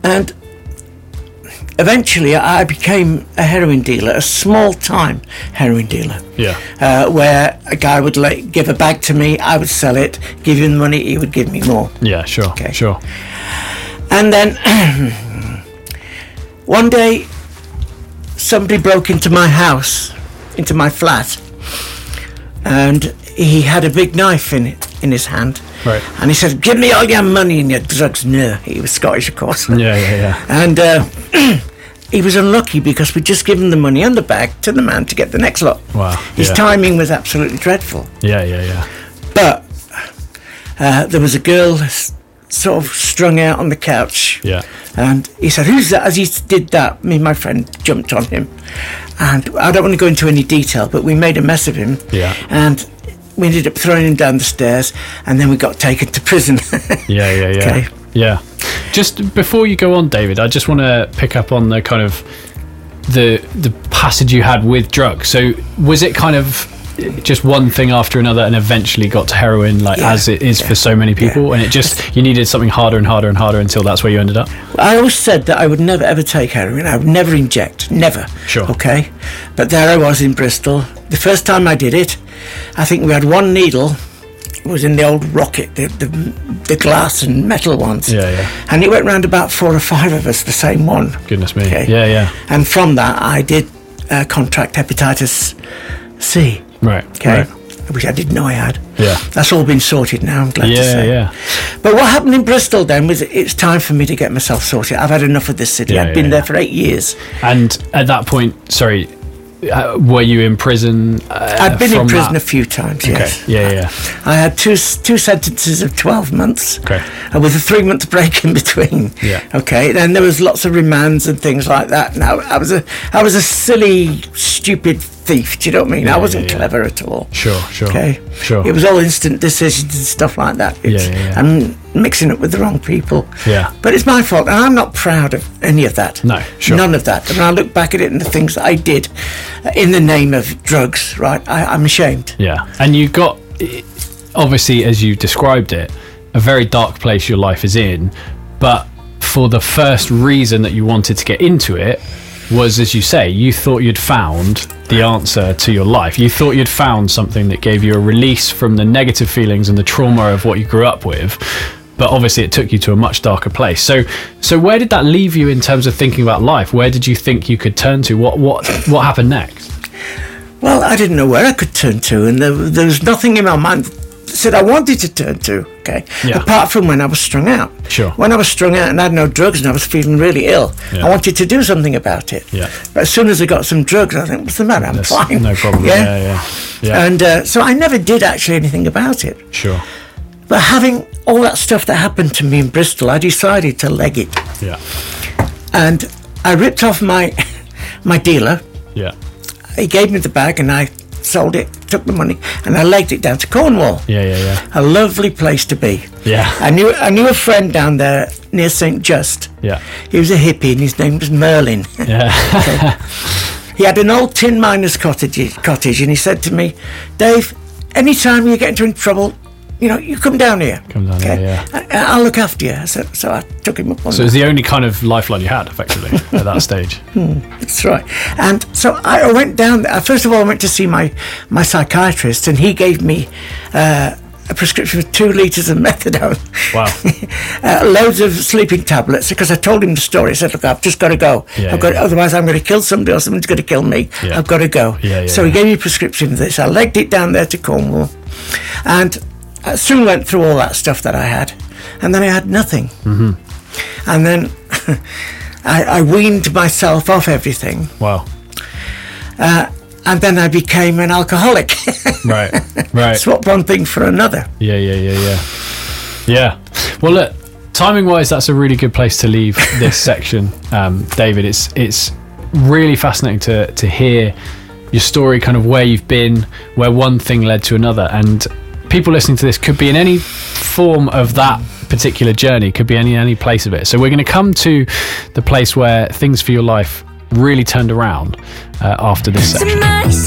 And eventually I became a heroin dealer, a small-time heroin dealer. Yeah. Where a guy would give a bag to me, I would sell it, give him the money, he would give me more. Yeah, sure. Okay. Sure. And then one day somebody broke into my house, into my flat, and he had a big knife in his hand. Right. And he said, "Give me all your money and your drugs." No, he was Scottish, of course. Yeah. And he was unlucky because we'd just given the money and the bag to the man to get the next lot. Wow. His timing was absolutely dreadful. Yeah. But there was a girl sort of strung out on the couch. Yeah. And he said, "Who's that?" As he did that, me and my friend jumped on him. And I don't want to go into any detail, but we made a mess of him. Yeah. And we ended up throwing him down the stairs, and then we got taken to prison. Yeah. Okay. Yeah. Just before you go on, David, I just want to pick up on the kind of the passage you had with drugs. So was it kind of just one thing after another and eventually got to heroin, as it is for so many people, and it just, you needed something harder and harder and harder until that's where you ended up? I always said that I would never ever take heroin. I would never inject, never. Sure. Okay. But there I was in Bristol. The first time I did it, I think we had one needle. It was in the old rocket, the glass and metal ones. Yeah. And it went round about 4 or 5 of us, the same one. Goodness me. Okay. Yeah. And from that, I did contract hepatitis C. Right. Okay. Which I didn't know I had. Yeah. That's all been sorted now, I'm glad to say. Yeah. But what happened in Bristol then was it's time for me to get myself sorted. I've had enough of this city. I'd been there for 8 years. And at that point, sorry, were you in prison? I'd been in prison a few times, yes. Okay. Yeah. I had two sentences of 12 months. Okay. With a 3-month break in between. Yeah. Okay. Then there was lots of remands and things like that. Now I was a silly, stupid thief. Do you know what I mean? I wasn't clever at all. Sure. Okay. Sure. It was all instant decisions and stuff like that. I'm mixing up with the wrong people. Yeah. But it's my fault, and I'm not proud of any of that. No, sure. None of that. And I look back at it and the things that I did in the name of drugs, right? I'm ashamed. Yeah. And you got, obviously, as you described it, a very dark place your life is in, but for the first reason that you wanted to get into it was, as you say, you thought you'd found the answer to your life. You thought you'd found something that gave you a release from the negative feelings and the trauma of what you grew up with, but obviously it took you to a much darker place. So where did that leave you in terms of thinking about life? Where did you think you could turn to? What happened next? Well, I didn't know where I could turn to, and there was nothing in my mind that said I wanted to turn to, okay? Yeah. Apart from when I was strung out. Sure. When I was strung out and I had no drugs and I was feeling really ill, I wanted to do something about it. Yeah. But as soon as I got some drugs, I think, what's the matter? I'm fine. No problem. Yeah. And so I never did actually anything about it. Sure. But having all that stuff that happened to me in Bristol, I decided to leg it. Yeah. And I ripped off my dealer. Yeah. He gave me the bag and I sold it, took the money, and I legged it down to Cornwall. Yeah. A lovely place to be. Yeah. I knew a friend down there near St. Just. Yeah. He was a hippie and his name was Merlin. Yeah. He had an old tin miner's cottage, and he said to me, "Dave, anytime you get into any trouble, you come down here. Come down here, yeah. I'll look after you." So I took him up on that. So it was the only kind of lifeline you had, effectively, at that stage. That's right. And so I went down there. First of all, I went to see my psychiatrist, and he gave me a prescription for 2 litres of methadone. Wow. Loads of sleeping tablets, because I told him the story. I said, "Look, I've just got to go. Otherwise I'm going to kill somebody or somebody's going to kill me. Yeah. I've got to go." So he gave me a prescription of this. I legged it down there to Cornwall, and I soon went through all that stuff that I had, and then I had nothing. Mm-hmm. And then I weaned myself off everything. Wow. And then I became an alcoholic. Right. Swap one thing for another. Yeah. Well, look, timing-wise, that's a really good place to leave this section, David. It's really fascinating to hear your story, kind of where you've been, where one thing led to another, and people listening to this could be in any form of that particular journey, could be any place of it. So we're going to come to the place where things for your life really turned around after this section.